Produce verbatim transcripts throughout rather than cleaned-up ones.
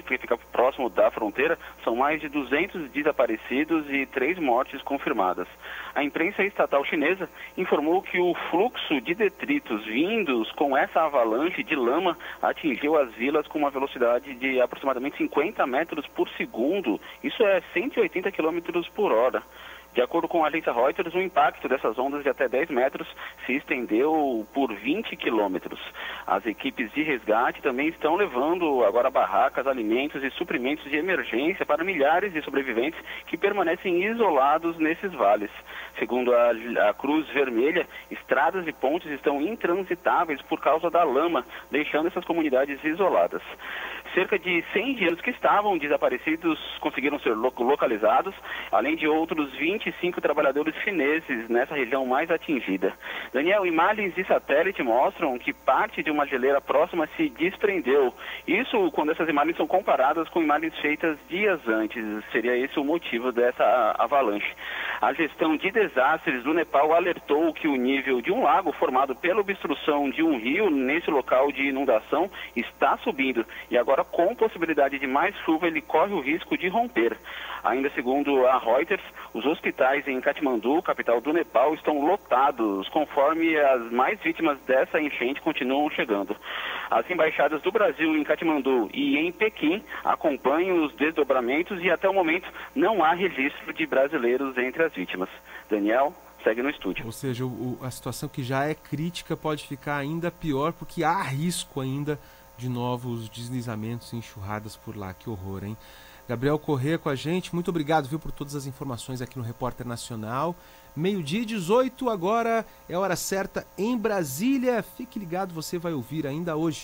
Torres, que fica próximo da fronteira, são mais de duzentos desaparecidos e três mortes confirmadas. A imprensa estatal chinesa informou que o fluxo de detritos vindos com essa avalanche de lama atingiu as vilas com uma velocidade de aproximadamente cinquenta metros por segundo. Isso é cento e oitenta quilômetros por hora. De acordo com a agência Reuters, o impacto dessas ondas de até dez metros se estendeu por vinte quilômetros. As equipes de resgate também estão levando agora barracas, alimentos e suprimentos de emergência para milhares de sobreviventes que permanecem isolados nesses vales. Segundo a, a Cruz Vermelha, estradas e pontes estão intransitáveis por causa da lama, deixando essas comunidades isoladas. Cerca de cem indianos que estavam desaparecidos conseguiram ser localizados, além de outros vinte e cinco trabalhadores chineses nessa região mais atingida. Daniel, imagens de satélite mostram que parte de uma geleira próxima se desprendeu. Isso quando essas imagens são comparadas com imagens feitas dias antes. Seria esse o motivo dessa avalanche. A gestão de desastres do Nepal alertou que o nível de um lago formado pela obstrução de um rio nesse local de inundação está subindo e agora, com possibilidade de mais chuva, ele corre o risco de romper. Ainda segundo a Reuters, os hospitais em Katmandu, capital do Nepal, estão lotados, conforme as mais vítimas dessa enchente continuam chegando. As embaixadas do Brasil em Katmandu e em Pequim acompanham os desdobramentos e até o momento não há registro de brasileiros entre as vítimas. Daniel, segue no estúdio. Ou seja, o, a situação que já é crítica pode ficar ainda pior, porque há risco ainda de novos deslizamentos e enxurradas por lá. Que horror, hein? Gabriel Corrêa com a gente, muito obrigado, viu, por todas as informações aqui no Repórter Nacional. Meio-dia e dezoito, agora é a hora certa em Brasília. Fique ligado, você vai ouvir ainda hoje.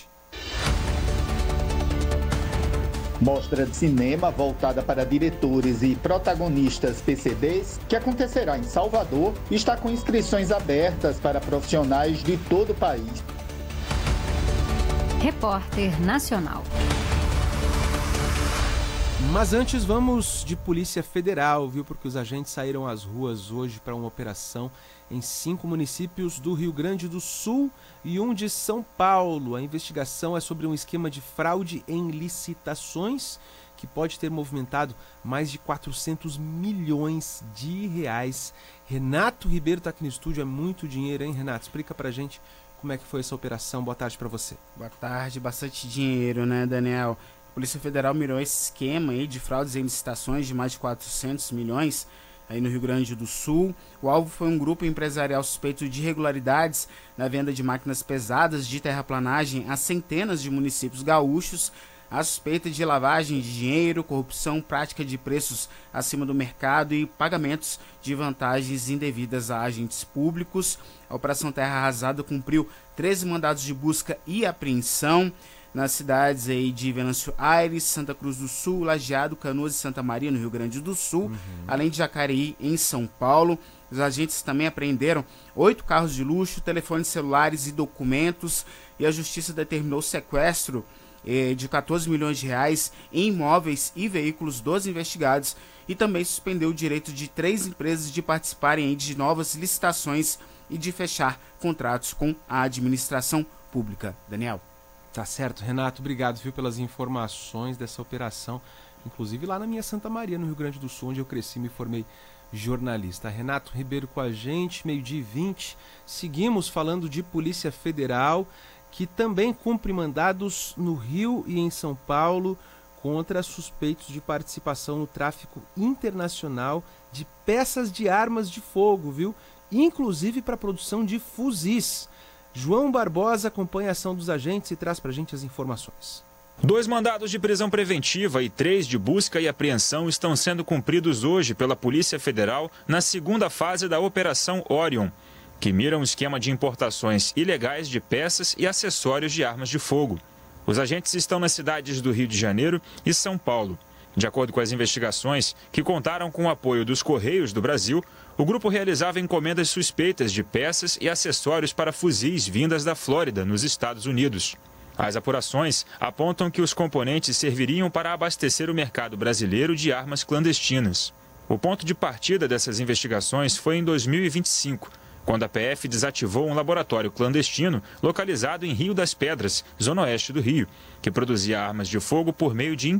Mostra de cinema voltada para diretores e protagonistas P C Ds, que acontecerá em Salvador, está com inscrições abertas para profissionais de todo o país. Repórter Nacional. Mas antes vamos de Polícia Federal, viu? Porque os agentes saíram às ruas hoje para uma operação em cinco municípios do Rio Grande do Sul e um de São Paulo. A investigação é sobre um esquema de fraude em licitações que pode ter movimentado mais de quatrocentos milhões de reais. Renato Ribeiro está aqui no estúdio, é muito dinheiro, hein, Renato? Explica pra gente como é que foi essa operação. Boa tarde para você. Boa tarde, bastante dinheiro, né, Daniel? A Polícia Federal mirou esse esquema aí de fraudes em licitações de mais de quatrocentos milhões aí no Rio Grande do Sul. O alvo foi um grupo empresarial suspeito de irregularidades na venda de máquinas pesadas de terraplanagem a centenas de municípios gaúchos. A suspeita de lavagem de dinheiro, corrupção, prática de preços acima do mercado e pagamentos de vantagens indevidas a agentes públicos. A Operação Terra Arrasada cumpriu treze mandados de busca e apreensão nas cidades aí de Venâncio Aires, Santa Cruz do Sul, Lajeado, Canoas e Santa Maria, no Rio Grande do Sul, uhum. além de Jacareí, em São Paulo. Os agentes também apreenderam oito carros de luxo, telefones celulares e documentos, e a Justiça determinou o sequestro eh, de quatorze milhões de reais em imóveis e veículos dos investigados e também suspendeu o direito de três empresas de participarem aí de novas licitações e de fechar contratos com a administração pública. Daniel. Tá certo, Renato, obrigado, viu, pelas informações dessa operação, inclusive lá na minha Santa Maria, no Rio Grande do Sul, onde eu cresci e me formei jornalista. Renato Ribeiro com a gente, meio-dia e vinte. Seguimos falando de Polícia Federal, que também cumpre mandados no Rio e em São Paulo contra suspeitos de participação no tráfico internacional de peças de armas de fogo, viu? Inclusive para a produção de fuzis. João Barbosa acompanha a ação dos agentes e traz para a gente as informações. Dois mandados de prisão preventiva e três de busca e apreensão estão sendo cumpridos hoje pela Polícia Federal na segunda fase da Operação Orion, que mira um esquema de importações ilegais de peças e acessórios de armas de fogo. Os agentes estão nas cidades do Rio de Janeiro e São Paulo. De acordo com as investigações, que contaram com o apoio dos Correios do Brasil, o grupo realizava encomendas suspeitas de peças e acessórios para fuzis vindas da Flórida, nos Estados Unidos. As apurações apontam que os componentes serviriam para abastecer o mercado brasileiro de armas clandestinas. O ponto de partida dessas investigações foi em dois mil e vinte e cinco, quando a P F desativou um laboratório clandestino localizado em Rio das Pedras, zona oeste do Rio, que produzia armas de fogo por meio de